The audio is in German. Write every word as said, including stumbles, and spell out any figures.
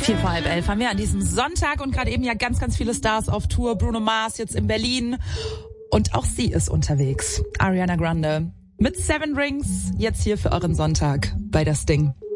Vier vor halb elf haben wir an diesem Sonntag und gerade eben ja ganz, ganz viele Stars auf Tour. Bruno Mars jetzt in Berlin und auch sie ist unterwegs. Ariana Grande mit Seven Rings jetzt hier für euren Sonntag bei Das Ding.